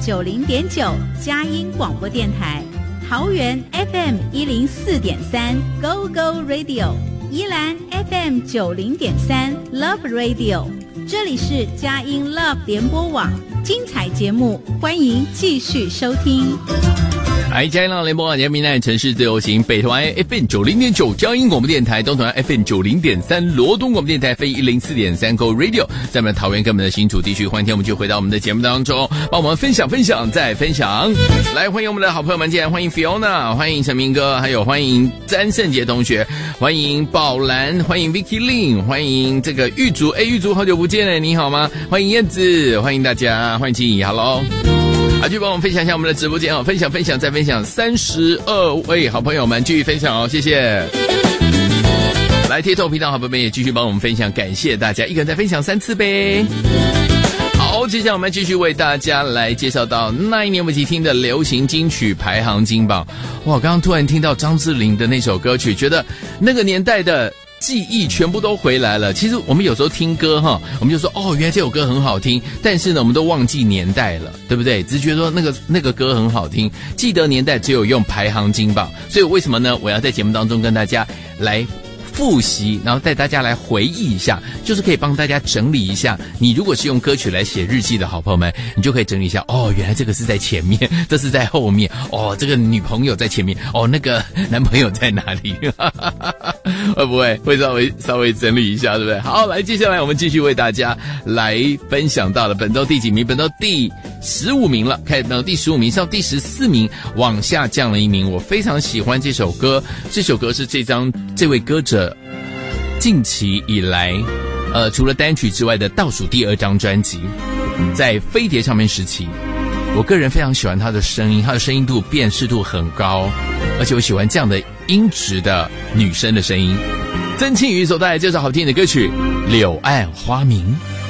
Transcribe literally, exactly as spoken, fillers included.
九零点九佳音广播电台，桃园 F M 一零四点三 Go Go Radio， 宜兰 F M 九零点三 Love Radio， 这里是佳音 Love 联播网，精彩节目欢迎继续收听。 嗨，佳音浪联播网节目台城市自由行，北投 F M 九零点九佳音广播电台，东投 F M 九零点三罗东广播电台，飞一零四点三 Go Radio， 在我们的桃园跟我们的新竹地区，欢迎天我们就回到我们的节目当中，帮我们分享分享再分享。来，欢迎我们的好朋友们，进来欢迎 Fiona， 欢迎陈明哥，还有欢迎詹胜杰同学，欢迎宝兰，欢迎 Vicky Lin， 欢迎这个玉竹，哎，玉竹好久不见了，你好吗？欢迎燕子，欢迎大家，欢迎金怡 ，Hello。好，继续帮我们分享一下我们的直播间哦，分享分享再分享，三十二位好朋友们继续分享哦，谢谢。来，贴透频道好朋友们也继续帮我们分享，感谢大家，一个人再分享三次呗。好，接下来我们继续为大家来介绍到那一年我们一起听的流行金曲排行金榜。哇，刚刚突然听到张智霖的那首歌曲，觉得那个年代的记忆全部都回来了。其实我们有时候听歌哈，我们就说哦，原来这首歌很好听，但是呢，我们都忘记年代了，对不对？只觉得说那个那个歌很好听，记得年代只有用排行金榜。所以为什么呢？我要在节目当中跟大家来复习，然后带大家来回忆一下，就是可以帮大家整理一下。你如果是用歌曲来写日记的好朋友们，你就可以整理一下。哦，原来这个是在前面，这是在后面。哦，这个女朋友在前面。哦，那个男朋友在哪里？会不会会稍微稍微整理一下，对不对？好，来，接下来我们继续为大家来分享到了本周第几名？本周第十五名了，开始到第十五名到第十四名，往下降了一名。我非常喜欢这首歌，这首歌是这张这位歌者近期以来，呃，除了单曲之外的倒数第二张专辑，在飞碟唱片时期。我个人非常喜欢他的声音，他的声音度辨识度很高，而且我喜欢这样的音质的女生的声音。曾庆瑜所带来这首好听的歌曲《柳暗花明》。